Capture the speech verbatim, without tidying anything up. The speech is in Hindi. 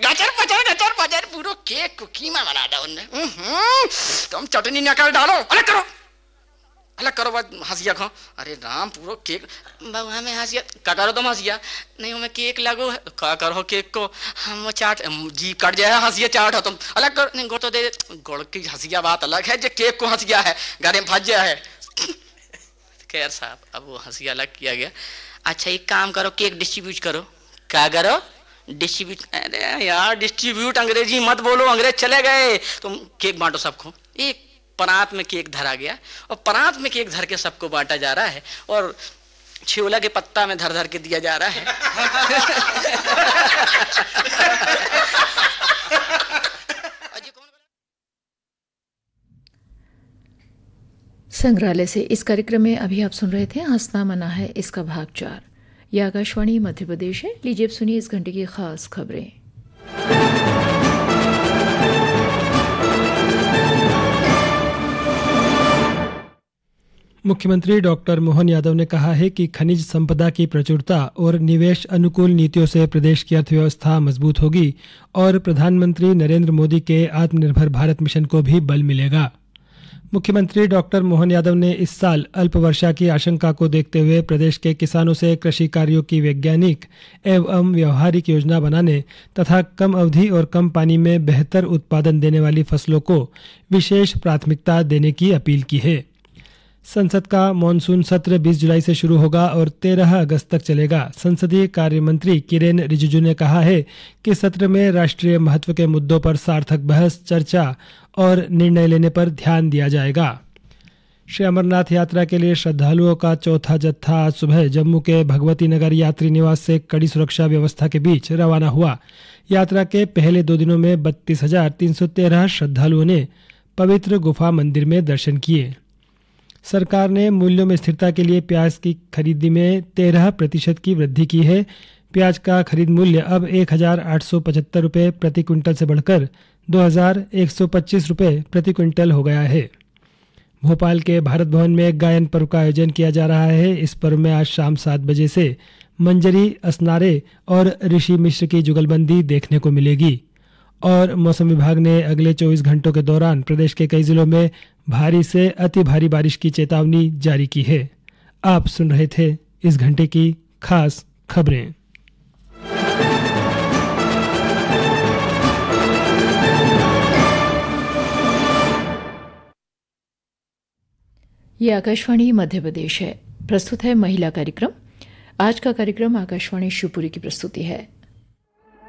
गचर पचर गचर पचर पूरा केक को कीमा बना दो उनने। तुम चटनी निकाल डालो, अलग करो अलग करो, बात हंसिया खाओ। अरे राम पूरा केक बाबू हमें हंसिया क्या करो तुम हंसिया नहीं हमें केक लगो क्या करो केक को हम वो चाट जी कट जाए हंसिया चाट हो तुम अलग करो नहीं गुड़ तो दे गुड़ की हंसिया बात अलग है जो केक को हंसिया है घर में फंस गया है। खैर साहब अब वो हंसिया अलग किया गया। अच्छा एक काम करो केक डिस्ट्रीब्यूट करो। क्या करो डिस्ट्रीब्यूट? अरे यार डिस्ट्रीब्यूट अंग्रेजी मत बोलो, अंग्रेज चले गए, तुम केक बांटो सबको। एक परात में केक धरा गया और परात में केक धर के सबको बांटा जा रहा है और छियोला के पत्ता में धर धर के दिया जा रहा है। संग्रहालय से इस कार्यक्रम में अभी आप सुन रहे थे हंसना मना है इसका भाग चार। यह आकाशवाणी मध्य प्रदेश है। लीजिए अब सुनिए इस घंटे की खास खबरें। मुख्यमंत्री डॉक्टर मोहन यादव ने कहा है कि खनिज संपदा की प्रचुरता और निवेश अनुकूल नीतियों से प्रदेश की अर्थव्यवस्था मजबूत होगी और प्रधानमंत्री नरेंद्र मोदी के आत्मनिर्भर भारत मिशन को भी बल मिलेगा। मुख्यमंत्री डॉक्टर मोहन यादव ने इस साल अल्प वर्षा की आशंका को देखते हुए प्रदेश के किसानों से कृषि कार्यों की वैज्ञानिक एवं व्यवहारिक योजना बनाने तथा कम अवधि और कम पानी में बेहतर उत्पादन देने वाली फसलों को विशेष प्राथमिकता देने की अपील की है। संसद का मानसून सत्र बीस जुलाई से शुरू होगा और तेरह अगस्त तक चलेगा। संसदीय कार्य मंत्री किरेन रिजिजू ने कहा है कि सत्र में राष्ट्रीय महत्व के मुद्दों पर सार्थक बहस, चर्चा और निर्णय लेने पर ध्यान दिया जाएगा। श्री अमरनाथ यात्रा के लिए श्रद्धालुओं का चौथा जत्था आज सुबह जम्मू के भगवती नगर यात्री निवास से कड़ी सुरक्षा व्यवस्था के बीच रवाना हुआ। यात्रा के पहले दो दिनों में बत्तीस हजार तीन सौ तेरह श्रद्धालुओं ने पवित्र गुफा मंदिर में दर्शन किए। सरकार ने मूल्यों में स्थिरता के लिए प्याज की खरीदी में तेरह प्रतिशत की वृद्धि की है। प्याज का खरीद मूल्य अब एक हजार आठ सौ पचहत्तर रुपये प्रति क्विंटल से बढ़कर दो हजार एक सौ पच्चीस रुपये प्रति क्विंटल हो गया है। भोपाल के भारत भवन में गायन पर्व का आयोजन किया जा रहा है। इस पर्व में आज शाम सात बजे से मंजरी, असनारे और ऋषि मिश्र की जुगलबंदी देखने को मिलेगी। और मौसम विभाग ने अगले चौबीस घंटों के दौरान प्रदेश के कई जिलों में भारी से अति भारी बारिश की चेतावनी जारी की है। आप सुन रहे थे इस घंटे की खास खबरें। ये आकाशवाणी मध्य प्रदेश है। प्रस्तुत है महिला कार्यक्रम। आज का कार्यक्रम आकाशवाणी शिवपुरी की प्रस्तुति है।